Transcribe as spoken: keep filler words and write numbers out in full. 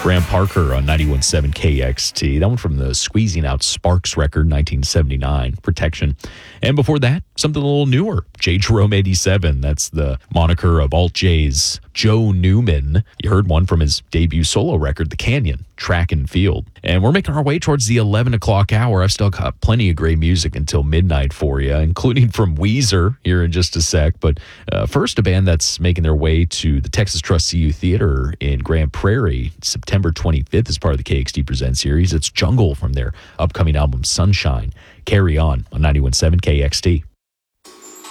Graham Parker on ninety-one point seven K X T. That one from the Squeezing Out Sparks record, nineteen seventy-nine, Protection. And before that, something a little newer, J. Jerome eighty-seven. That's the moniker of Alt J's Joe Newman. You heard one from his debut solo record, The Canyon, Track and Field. And we're making our way towards the eleven o'clock hour. I've still got plenty of great music until midnight for you, including from Weezer here in just a sec. But uh, first, a band that's making their way to the Texas Trust C U Theater in Grand Prairie, September twenty-fifth, as part of the K X T Present series. It's Jungle from their upcoming album, Sunshine. Carry On on ninety-one point seven K X T.